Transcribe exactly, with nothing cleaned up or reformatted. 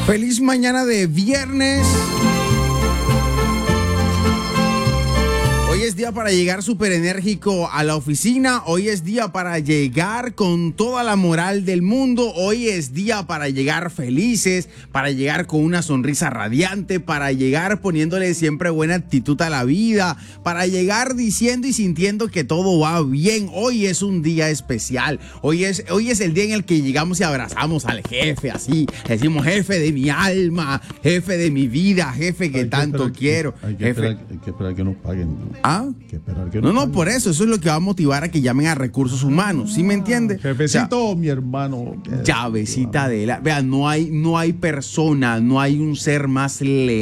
Feliz mañana de viernes. Hoy es día para llegar súper enérgico a la oficina. Hoy es día para llegar con toda la moral del mundo. Hoy es día para llegar felices, para llegar con una sonrisa radiante, para llegar poniéndole siempre buena actitud a la vida, para llegar diciendo y sintiendo que todo va bien. Hoy es un día especial. Hoy es, hoy es el día en el que llegamos y abrazamos al jefe, así. Le decimos, jefe de mi alma, jefe de mi vida, jefe que, que tanto esperar, quiero. Hay que, jefe. esperar, hay que esperar que nos paguen. ¿No? ¿Ah? Hay que esperar que No, nos no, paguen. por eso, eso es lo que va a motivar a que llamen a recursos humanos, ¿sí me entiende? Jefecito, O sea, mi hermano. llavecita de la... Vean, no hay, no hay persona, no hay un ser más leal